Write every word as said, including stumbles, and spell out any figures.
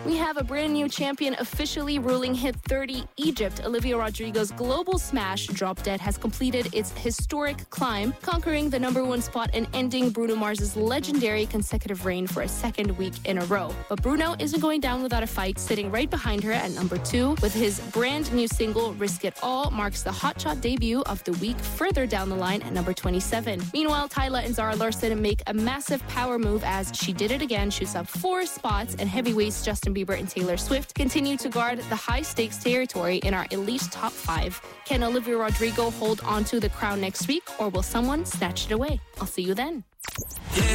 We have a brand new champion officially ruling Hit thirty Egypt. Olivia Rodrigo's global smash Drop Dead has completed its historic climb, conquering the number one spot and ending Bruno Mars's legendary consecutive reign for a second week in a row. But Bruno isn't going down without a fight, sitting right behind her at number two with his brand new single Risk It All marks the hotshot debut of the week further down the line at number twenty-seven. Meanwhile, Tyla and Zara Larsson make a massive power move as She Did It Again shoots up four spots, and heavyweights Justin Bieber and Taylor Swift continue to guard the high-stakes territory in our elite top five. Can Olivia Rodrigo hold on to the crown next week, or will someone snatch it away? I'll see you then.